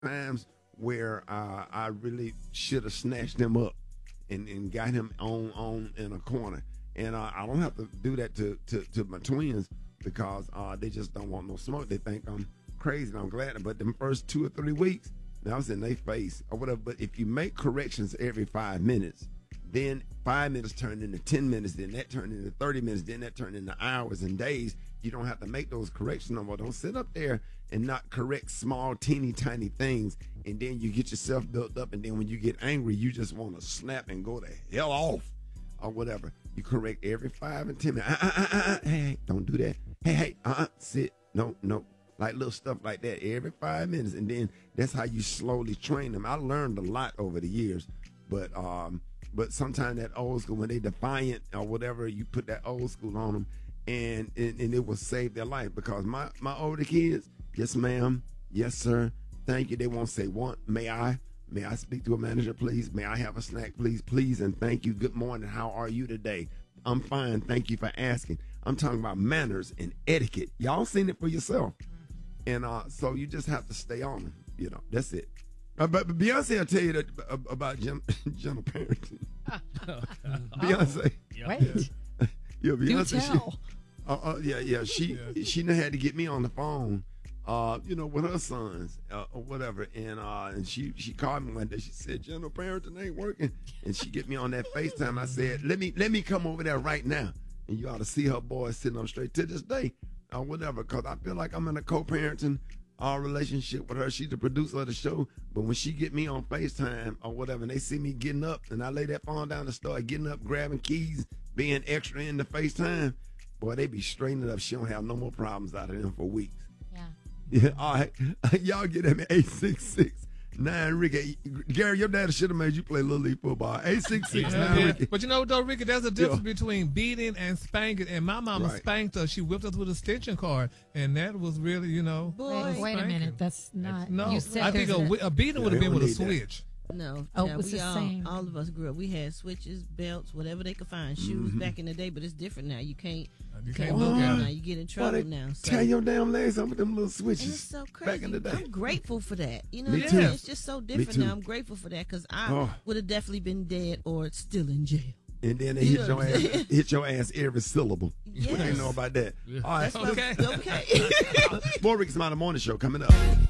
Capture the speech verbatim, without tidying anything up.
times where uh, I really should have snatched him up and, and got him on on in a corner. And uh, I don't have to do that to, to, to my twins because uh, they just don't want no smoke. They think I'm crazy, and I'm glad. But the first two or three weeks, I was in their face or whatever. But if you make corrections every five minutes, then five minutes turned into ten minutes, then that turned into thirty minutes, then that turned into hours and days. You don't have to make those corrections no more. Don't sit up there and not correct small, teeny, tiny things, and then you get yourself built up, and then when you get angry, you just want to snap and go the hell off or whatever. You correct every five and ten minutes. Uh, uh, uh, uh, hey, hey, don't do that. Hey, hey, uh-uh, sit. No, no. Like little stuff like that every five minutes, and then that's how you slowly train them. I learned a lot over the years, but um, but sometimes that old school, when they defiant or whatever, you put that old school on them, and and, and it will save their life. Because my, my older kids, yes ma'am, yes sir, thank you. They won't say one, may I? May I speak to a manager, please? May I have a snack, please? Please and thank you. Good morning. How are you today? I'm fine. Thank you for asking. I'm talking about manners and etiquette. Y'all seen it for yourself. And uh, so you just have to stay on them. You know, that's it. Uh, but, but Beyonce, I'll tell you that, uh, about gen- gentle parenting. Beyonce. Oh, wait. Yeah, Beyonce. Do tell. She, uh, uh, yeah, yeah. She yeah. she done had to get me on the phone. Uh, you know, with her sons uh, or whatever, and uh, and she she called me one day. She said, "General parenting ain't working," and she get me on that FaceTime. I said, "Let me let me come over there right now," and you ought to see her boys sitting up straight to this day, or whatever. Because I feel like I'm in a co-parenting uh, relationship with her. She's the producer of the show, but when she get me on FaceTime or whatever, and they see me getting up, and I lay that phone down and start getting up, grabbing keys, being extra in the FaceTime, boy, they be straightening up. She don't have no more problems out of them for weeks. Yeah, all right. Y'all get at me, eight six six, nine Ricky. Gary, your daddy should have made you play Little League football. eight six six, nine yeah. Ricky. But you know, though, Ricky, there's a difference yeah. between beating and spanking. And my mama right. spanked us. She whipped us with a extension cord. And that was really, you know. Boy, wait a minute. That's not. No, you said I think a, a, a beating yeah, would have been with a that. switch. No, oh, yeah, it was we the all, same. all of us grew up. We had switches, belts, whatever they could find, shoes mm-hmm. back in the day, but it's different now. You can't, you can't can't look look at at it it. now. You get in trouble Why now. So. Tie your damn legs up with them little switches. And it's so crazy. Back in the day. I'm grateful for that. You know Me what too. I mean? It's just so different too. now. I'm grateful for that because I oh. would have definitely been dead or still in jail. And then they you hit your ass, hit your ass every syllable. Yes. What do you know about that? Yeah. All right. That's okay. okay. More Ricky Smiley Morning Show coming up.